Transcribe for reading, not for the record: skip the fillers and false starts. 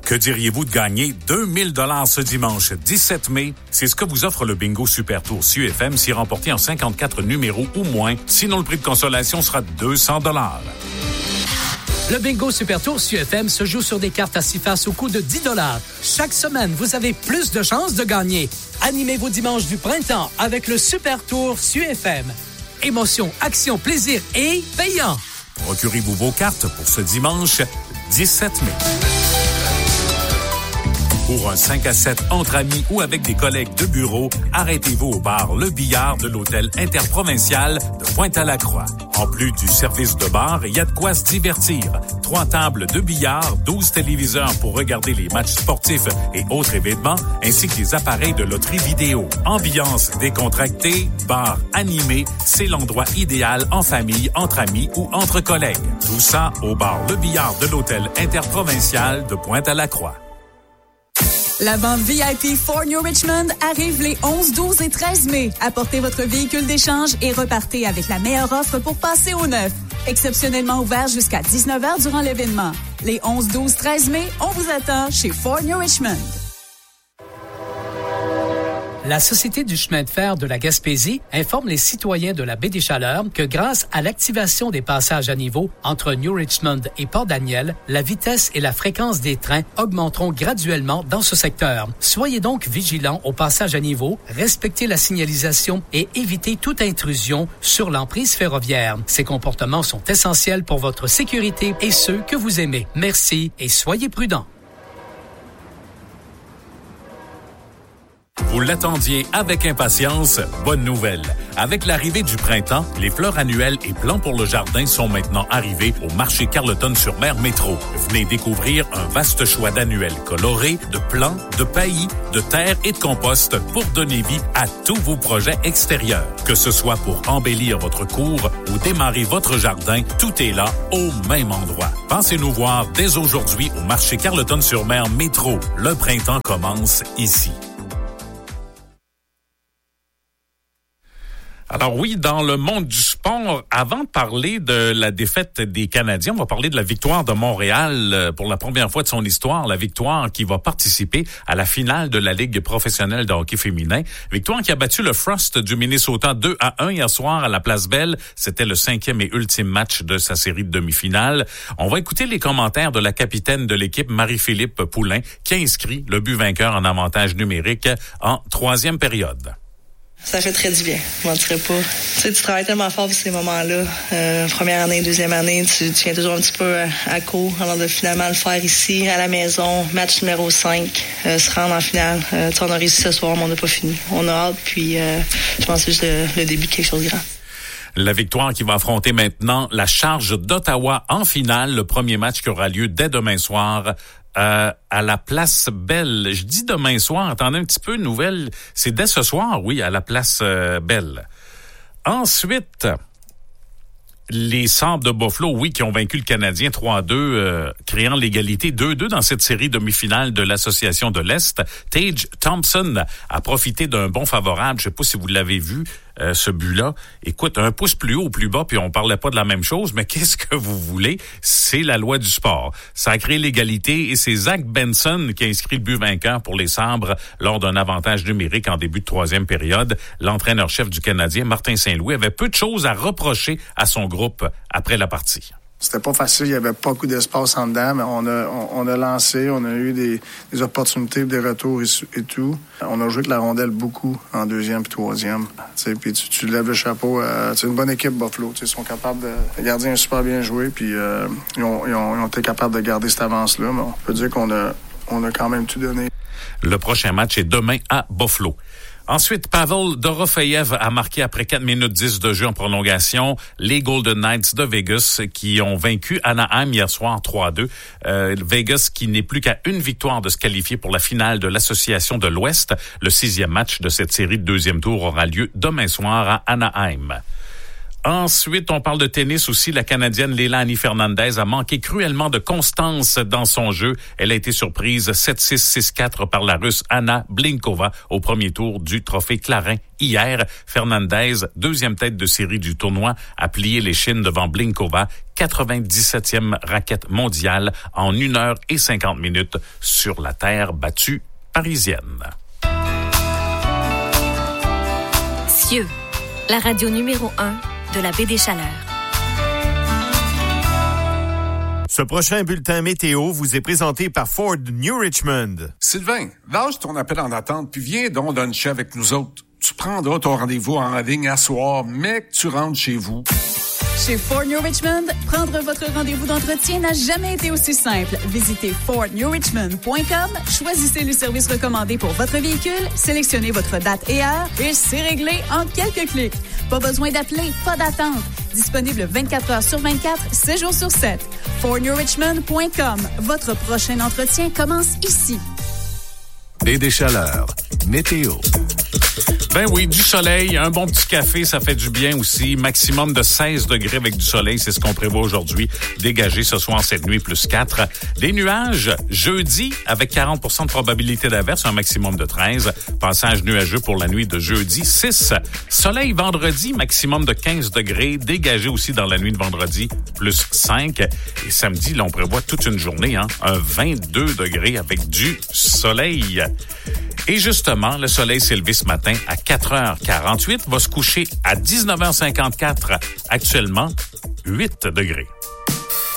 Que diriez-vous de gagner 2000 $ ce dimanche 17 mai? C'est ce que vous offre le Bingo Super Tour CUFM si remporté en 54 numéros ou moins. Sinon, le prix de consolation sera 200 $. Le Bingo Super Tour CUFM se joue sur des cartes à 6 faces au coût de 10 $. Chaque semaine, vous avez plus de chances de gagner. Animez vos dimanches du printemps avec le Super Tour CUFM. Émotion, action, plaisir et payant. Procurez-vous vos cartes pour ce dimanche 17 mai. Pour un 5 à 7 entre amis ou avec des collègues de bureau, arrêtez-vous au bar Le Billard de l'hôtel interprovincial de Pointe-à-la-Croix. En plus du service de bar, il y a de quoi se divertir. 3 tables de billard, 12 téléviseurs pour regarder les matchs sportifs et autres événements, ainsi que des appareils de loterie vidéo. Ambiance décontractée, bar animé, c'est l'endroit idéal en famille, entre amis ou entre collègues. Tout ça au bar Le Billard de l'hôtel interprovincial de Pointe-à-la-Croix. La vente VIP Ford New Richmond arrive les 11, 12 et 13 mai. Apportez votre véhicule d'échange et repartez avec la meilleure offre pour passer au neuf. Exceptionnellement ouvert jusqu'à 19h durant l'événement. Les 11, 12, 13 mai, on vous attend chez Ford New Richmond. La Société du chemin de fer de la Gaspésie informe les citoyens de la baie des Chaleurs que grâce à l'activation des passages à niveau entre New Richmond et Port-Daniel, la vitesse et la fréquence des trains augmenteront graduellement dans ce secteur. Soyez donc vigilants au passage à niveau, respectez la signalisation et évitez toute intrusion sur l'emprise ferroviaire. Ces comportements sont essentiels pour votre sécurité et ceux que vous aimez. Merci et soyez prudents. Vous l'attendiez avec impatience, bonne nouvelle. Avec l'arrivée du printemps, les fleurs annuelles et plants pour le jardin sont maintenant arrivés au marché Carleton-sur-Mer Métro. Venez découvrir un vaste choix d'annuels colorés, de plants, de paillis, de terre et de compost pour donner vie à tous vos projets extérieurs. Que ce soit pour embellir votre cour ou démarrer votre jardin, tout est là au même endroit. Pensez nous voir dès aujourd'hui au marché Carleton-sur-Mer Métro. Le printemps commence ici. Alors oui, dans le monde du sport, avant de parler de la défaite des Canadiens, on va parler de la victoire de Montréal pour la première fois de son histoire, la victoire qui va participer à la finale de la Ligue professionnelle de hockey féminin. Victoire qui a battu le Frost du Minnesota 2-1 hier soir à la Place Belle. C'était le 5e et ultime match de sa série de demi-finales. On va écouter les commentaires de la capitaine de l'équipe, Marie-Philippe Poulin, qui a inscrit le but vainqueur en avantage numérique en 3e période. Ça fait très du bien, je mentirais pas. Tu sais, tu travailles tellement fort pour ces moments-là. Première année, deuxième année, tu viens toujours un petit peu à court avant de finalement le faire ici, à la maison, match numéro 5, se rendre en finale. On a réussi ce soir, mais on n'a pas fini. On a hâte, puis je pense que c'est juste le début de quelque chose de grand. La victoire qui va affronter maintenant la Charge d'Ottawa en finale, le premier match qui aura lieu dès demain soir à la Place Belle. Je dis demain soir, attendez un petit peu, nouvelle, c'est dès ce soir, oui, à la Place Belle. Ensuite, les Sabres de Buffalo, oui, qui ont vaincu le Canadien 3-2, créant l'égalité 2-2 dans cette série demi-finale de l'Association de l'Est. Tage Thompson a profité d'un bon favorable. Je sais pas si vous l'avez vu, ce but-là. Écoute, un pouce plus haut ou plus bas, puis on parlait pas de la même chose, mais qu'est-ce que vous voulez? C'est la loi du sport. Ça a créé l'égalité et c'est Zach Benson qui a inscrit le but vainqueur pour les Sabres lors d'un avantage numérique en début de 3e période. L'entraîneur-chef du Canadien, Martin Saint-Louis, avait peu de choses à reprocher à son groupe après la partie. C'était pas facile, il y avait pas beaucoup d'espace en dedans, mais on a lancé, on a eu des opportunités, des retours et tout. On a joué avec la rondelle beaucoup en 2e puis 3e. Puis tu lèves le chapeau. C'est une bonne équipe, Buffalo. Ils sont capables de... Les gardiens ont super bien joué, puis ils ont été capables de garder cette avance-là. Mais on peut dire qu'on a quand même tout donné. Le prochain match est demain à Buffalo. Ensuite, Pavel Dorofeyev a marqué après 4 minutes 10 de jeu en prolongation les Golden Knights de Vegas qui ont vaincu Anaheim hier soir 3-2. Vegas qui n'est plus qu'à une victoire de se qualifier pour la finale de l'Association de l'Ouest. Le 6e match de cette série de 2e tour aura lieu demain soir à Anaheim. Ensuite, on parle de tennis aussi. La Canadienne Leilani Fernandez a manqué cruellement de constance dans son jeu. Elle a été surprise 7-6, 6-4 par la Russe Anna Blinkova au premier tour du Trophée Clarin. Hier, Fernandez, deuxième tête de série du tournoi, a plié les chines devant Blinkova, 97e raquette mondiale en 1 heure et 50 minutes sur la terre battue parisienne. Cieux, la radio numéro 1 de la Baie des Chaleurs. Ce prochain bulletin météo vous est présenté par Ford New Richmond. Sylvain, lâche ton appel en attente puis viens donc luncher avec nous autres. Tu prendras ton rendez-vous en ligne à soir, mais que tu rentres chez vous. Chez Ford New Richmond, prendre votre rendez-vous d'entretien n'a jamais été aussi simple. Visitez FordNewRichmond.com, choisissez le service recommandé pour votre véhicule, sélectionnez votre date et heure et c'est réglé en quelques clics. Pas besoin d'appeler, pas d'attente. Disponible 24 heures sur 24, 7 jours sur 7. FordNewRichmond.com. Votre prochain entretien commence ici. Baie des Chaleurs. Météo. Ben oui, du soleil, un bon petit café, ça fait du bien aussi. Maximum de 16 degrés avec du soleil, c'est ce qu'on prévoit aujourd'hui. Dégagé ce soir, cette nuit, plus 4. Des nuages, jeudi, avec 40% de probabilité d'averse, un maximum de 13. Passage nuageux pour la nuit de jeudi, 6. Soleil vendredi, maximum de 15 degrés. Dégagé aussi dans la nuit de vendredi, plus 5. Et samedi, là, on prévoit toute une journée, un 22 degrés avec du soleil. Et justement, le soleil s'est levé ce matin à 4h48, va se coucher à 19h54, actuellement 8 degrés.